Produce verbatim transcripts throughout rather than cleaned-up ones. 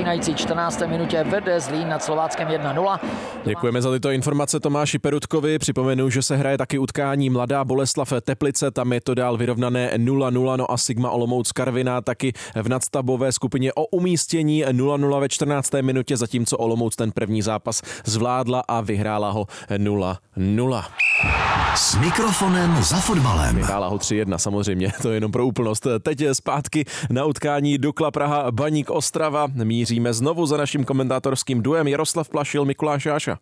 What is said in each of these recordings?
začínající čtrnácté minutě vede Zlín nad Slováckem jedna nula. Děkujeme za tyto informace Tomáši Perutkovi. Připomenu, že se hraje taky utkání Mladá Boleslav Teplice, tam je to dál vyrovnané nula nula, no a Sigma Olomouc Karviná taky v nadstavbové skupině o umístění nula nula ve čtrnácté minutě, zatímco Olomouc ten první zápas zvládla a vyhrála ho nula nula. S mikrofonem za fotbalem. Vyhrála ho tři jedna, samozřejmě, to je jenom pro úplnost. Teď je zpátky na utkání Dukla Praha Baník Ostrava. Míříme znovu za naším komentátorským duem Jaroslav Plašil, Mikuláš Jáša.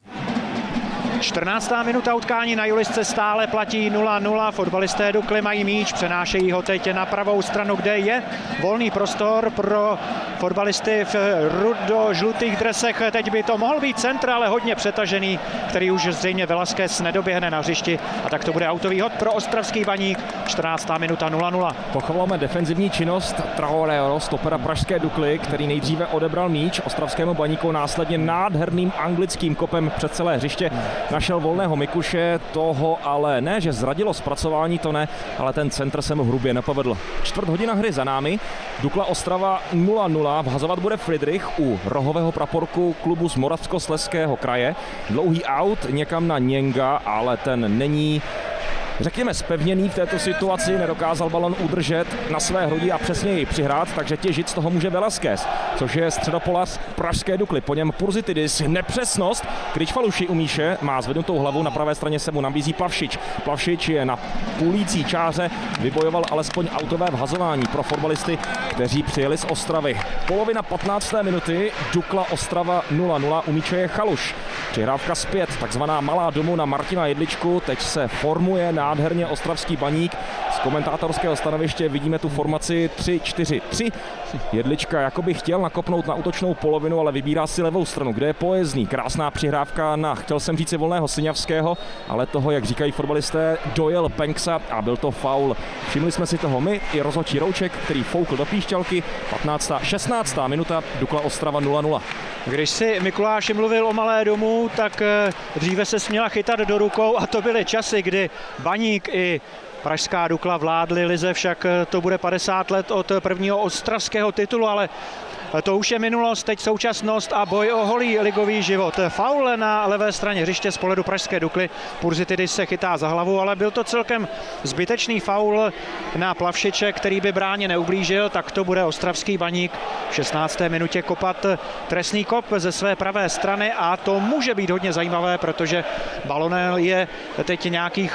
čtrnáctá minuta utkání na Julisce stále platí nula nula. Fotbalisté Dukly mají míč, přenášejí ho teď na pravou stranu, kde je volný prostor pro fotbalisty v rudo-žlutých dresech. Teď by to mohl být centr, ale hodně přetažený, který už zřejmě Velasquez nedoběhne na hřišti. A tak to bude autový hod pro ostravský Baník. čtrnáctá minuta nula nula. Pochvalujeme defenzivní činnost Traoreho, stopera pražské Dukly, který nejdříve odebral míč ostravskému Baníku, následně nádherným anglickým kopem přes celé hřiště našel volného Mikuše, toho ale ne, že zradilo zpracování, to ne, ale ten centr se mu hrubě nepovedl. Čtvrt hodina hry za námi, Dukla Ostrava nula nula, vhazovat bude Friedrich u rohového praporku klubu z Moravskoslezského kraje. Dlouhý aut někam na Něnga, ale ten není, řekněme, spevněný v této situaci, nedokázal balon udržet na své hrudi a přesně ji přihrát, takže těžit z toho může Velasquez, což je středopolař pražské Dukly. Po něm Purzitidis, nepřesnost, Kričfaluši u Míše, má zvednutou hlavu, na pravé straně se mu nabízí Plavšič. Plavšič je na půlící čáře, vybojoval alespoň autové vhazování pro fotbalisty, kteří přijeli z Ostravy. Polovina patnácté minuty, Dukla Ostrava nula nula, u Míče je Chaluš. Přihrávka zpět, takzvaná malá domů na Martina Jedličku, teď se formuje nádherně ostravský Baník. Z komentátorského stanoviště vidíme tu formaci tři čtyři tři. Jedlička jakoby chtěl nakopnout na útočnou polovinu, ale vybírá si levou stranu, kde je Pojezdný. Krásná přihrávka na, chtěl jsem říci, volného Syňavského, ale toho, jak říkají fotbalisté, dojel Penksa a byl to faul. Všimli jsme si toho my i rozhodčí Rouček, který foukl do píšťalky. patnáctá šestnáctá minuta, Dukla Ostrava nula nula. Když si Mikuláši mluvil o malé domů, tak dříve se směla chytat do rukou a to byly časy, kdy Baník i pražská Dukla vládli lize, však to bude padesát let od prvního ostravského titulu, ale to už je minulost, teď současnost a boj o holý ligový život. Faul na levé straně hřiště z pohledu pražské Dukly. Purzitidis se chytá za hlavu, ale byl to celkem zbytečný faul na Plavšiče, který by bráně neublížil, tak to bude ostravský Baník v šestnácté minutě kopat trestný kop ze své pravé strany a to může být hodně zajímavé, protože balonel je teď nějakých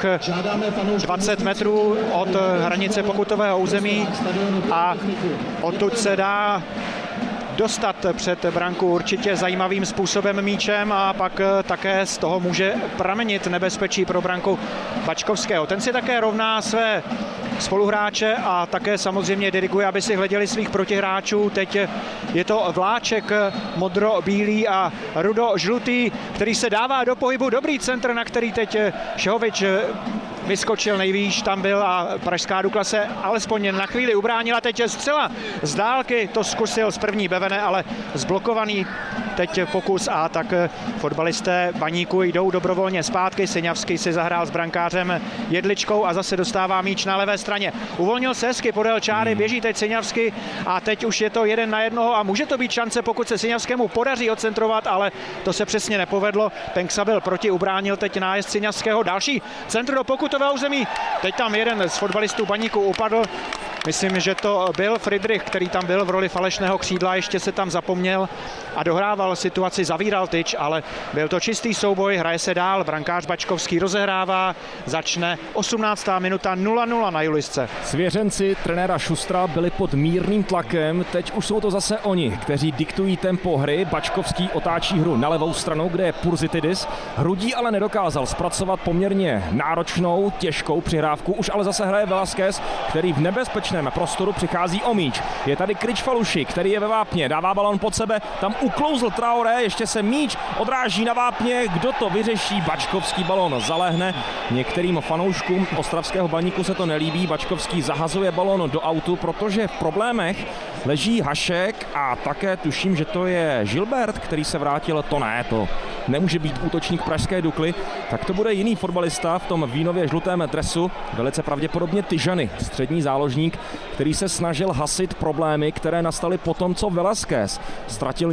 dvacet metrů od hranice pokutového území a odtud se dá dostat před branku určitě zajímavým způsobem míčem a pak také z toho může pramenit nebezpečí pro branku Bačkovského. Ten si také rovná své spoluhráče a také samozřejmě diriguje, aby si hleděli svých protihráčů. Teď je to vláček modro-bílý a rudo-žlutý, který se dává do pohybu. Dobrý centr, na který teď Šehovič vyskočil nejvýš, tam byl a pražská Dukla se alespoň na chvíli ubránila. Teď zcela z dálky to zkusil z první bevene, ale zblokovaný teď pokus a tak fotbalisté Baníku jdou dobrovolně zpátky. Syňavský si zahrál s brankářem Jedličkou a zase dostává míč na levé straně. Uvolnil se hezky podél čáry, běží teď Syňavský a teď už je to jeden na jednoho a může to být šance, pokud se Syňavskému podaří odcentrovat, ale to se přesně nepovedlo. Penksa byl proti, ubránil teď nájezd Syňavského. Další centr do pokutového území. Teď tam jeden z fotbalistů Baníku upadl. Myslím, že to byl Friedrich, který tam byl v roli falešného křídla, ještě se tam zapomněl a dohrával situaci, zavíral tyč, ale byl to čistý souboj, hraje se dál, brankář Bačkovský rozehrává, začne osmnáctá minuta nula nula na Julisce. Svěřenci trenéra Šustra byli pod mírným tlakem, teď už jsou to zase oni, kteří diktují tempo hry. Bačkovský otáčí hru na levou stranu, kde je Purzitidis, hrudí ale nedokázal zpracovat poměrně náročnou, těžkou přihrávku, už ale zase hraje Velasquez, který v nebezpečném prostoru přichází o míč. Je tady Kričfaluši, který je ve vápně, dává balon pod sebe, tam uklouzl Traoré, ještě se míč odráží na vápně, kdo to vyřeší? Bačkovský, balon zalehne. Některým fanouškům ostravského Baníku se to nelíbí, Bačkovský zahazuje balon do autu, protože v problémech leží Hašek a také tuším, že to je Gilbert, který se vrátil, to ne, to nemůže být útočník pražské Dukly, tak to bude jiný fotbalista v tom vínově žlutém dresu, velice pravděpodobně Tyžany, střední záložník, který se snažil hasit problémy, které nastaly po tom, co Velasquez ztratil